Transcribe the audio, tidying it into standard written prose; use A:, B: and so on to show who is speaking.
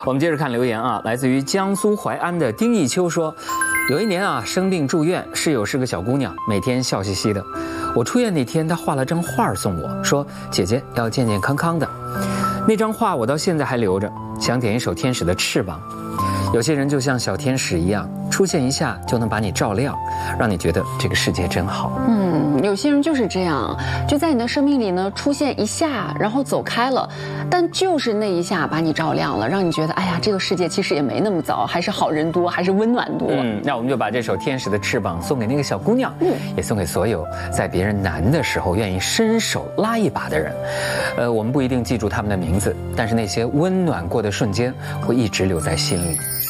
A: 我们接着看留言啊，来自于江苏淮安的丁义秋说，有一年啊生病住院，室友是个小姑娘，每天笑嘻嘻的。我出院那天，她画了张画送我，说姐姐要健健康康的。那张画我到现在还留着，想点一首天使的翅膀。有些人就像小天使一样，出现一下就能把你照亮，让你觉得这个世界真好。
B: 有些人就是这样，就在你的生命里呢出现一下，然后走开了，但就是那一下把你照亮了，让你觉得哎呀，这个世界其实也没那么糟，还是好人多，还是温暖多。
A: 那我们就把这首《天使的翅膀》送给那个小姑娘，也送给所有在别人难的时候愿意伸手拉一把的人。我们不一定记住他们的名字，但是那些温暖过的瞬间会一直留在心里。